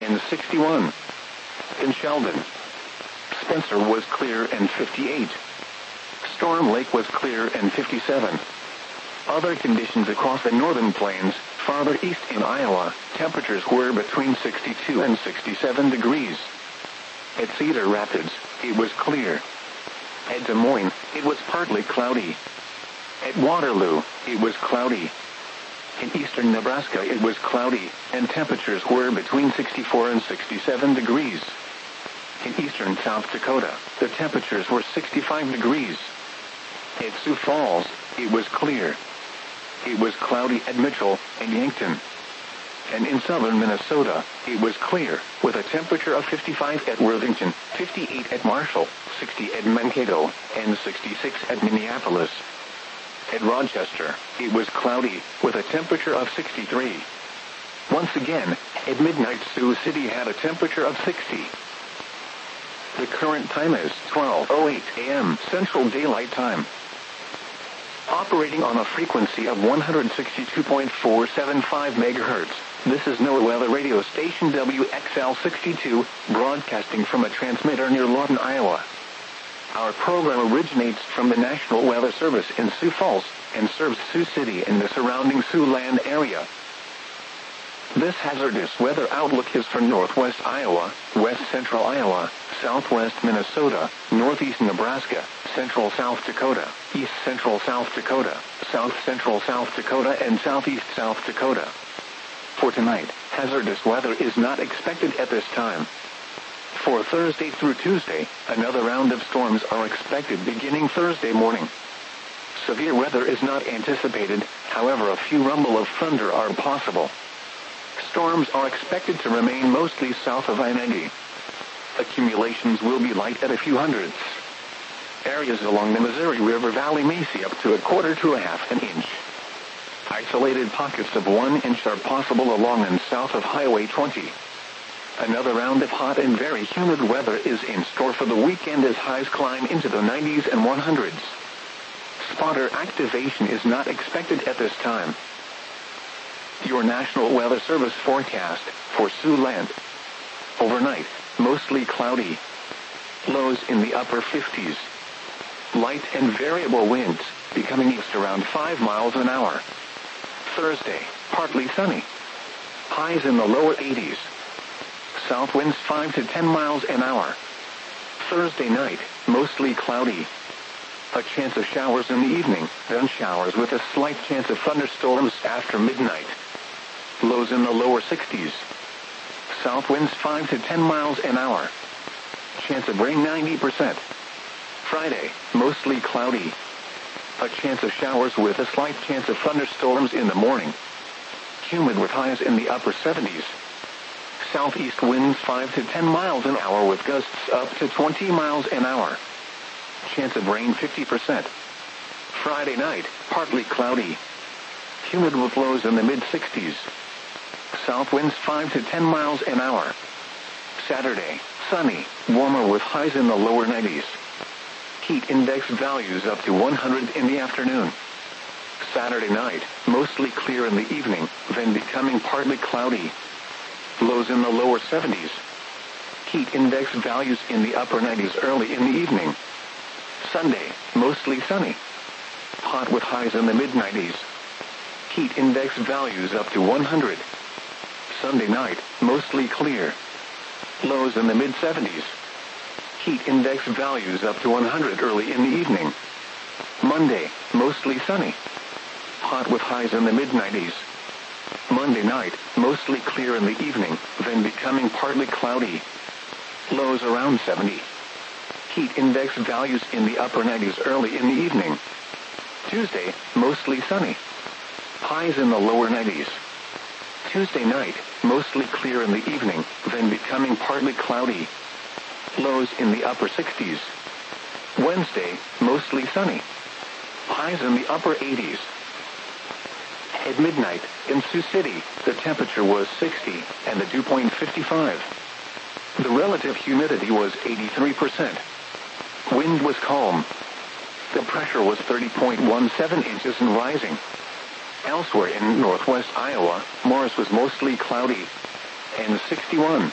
and 61. In Sheldon, Spencer was clear and 58. Storm Lake was clear and 57. Other conditions across the northern plains, farther east in Iowa, temperatures were between 62 and 67 degrees. At Cedar Rapids, it was clear. At Des Moines, it was partly cloudy. At Waterloo, it was cloudy. In eastern Nebraska it was cloudy, and temperatures were between 64 and 67 degrees. In eastern South Dakota, the temperatures were 65 degrees. At Sioux Falls, it was clear. It was cloudy at Mitchell and Yankton. And in southern Minnesota, it was clear, with a temperature of 55 at Worthington, 58 at Marshall, 60 at Mankato, and 66 at Minneapolis. At Rochester, it was cloudy, with a temperature of 63. Once again, at midnight Sioux City had a temperature of 60. The current time is 12:08 a.m. Central Daylight Time. Operating on a frequency of 162.475 MHz, this is NOAA Weather Radio Station WXL62, broadcasting from a transmitter near Lawton, Iowa. Our program originates from the National Weather Service in Sioux Falls and serves Sioux City and the surrounding Siouxland area. This hazardous weather outlook is for northwest Iowa, west central Iowa, southwest Minnesota, northeast Nebraska, central South Dakota, east central South Dakota, south central South Dakota, and southeast South Dakota. For tonight, hazardous weather is not expected at this time. For Thursday through Tuesday, another round of storms are expected beginning Thursday morning. Severe weather is not anticipated, however a few rumble of thunder are possible. Storms are expected to remain mostly south of I-90. Accumulations will be light at a few hundredths. Areas along the Missouri River Valley may see up to a quarter to a half an inch. Isolated pockets of 1 inch are possible along and south of Highway 20. Another round of hot and very humid weather is in store for the weekend as highs climb into the 90s and 100s. Spotter activation is not expected at this time. Your National Weather Service forecast for Siouxland. Overnight, mostly cloudy. Lows in the upper 50s. Light and variable winds, becoming east around 5 miles an hour. Thursday, partly sunny. Highs in the lower 80s. South winds 5 to 10 miles an hour. Thursday night, mostly cloudy. A chance of showers in the evening, then showers with a slight chance of thunderstorms after midnight. Lows in the lower 60s. South winds 5 to 10 miles an hour. Chance of rain 90%. Friday, mostly cloudy. A chance of showers with a slight chance of thunderstorms in the morning. Humid with highs in the upper 70s. Southeast winds 5 to 10 miles an hour with gusts up to 20 miles an hour. Chance of rain 50%. Friday night, partly cloudy. Humid with lows in the mid-60s. South winds 5 to 10 miles an hour. Saturday, sunny, warmer with highs in the lower 90s. Heat index values up to 100 in the afternoon. Saturday night, mostly clear in the evening, then becoming partly cloudy. Lows in the lower 70s. Heat index values in the upper 90s early in the evening. Sunday, mostly sunny. Hot with highs in the mid-90s. Heat index values up to 100. Sunday night, mostly clear. Lows in the mid-70s. Heat index values up to 100 early in the evening. Monday, mostly sunny. Hot with highs in the mid-90s. Monday night, mostly clear in the evening, then becoming partly cloudy. Lows around 70. Heat index values in the upper 90s early in the evening. Tuesday, mostly sunny. Highs in the lower 90s. Tuesday night, mostly clear in the evening, then becoming partly cloudy. Lows in the upper 60s. Wednesday, mostly sunny. Highs in the upper 80s. At midnight, in Sioux City, the temperature was 60 and the dew point 55. The relative humidity was 83%. Wind was calm. The pressure was 30.17 inches and rising. Elsewhere in northwest Iowa, Morris was mostly cloudy and 61.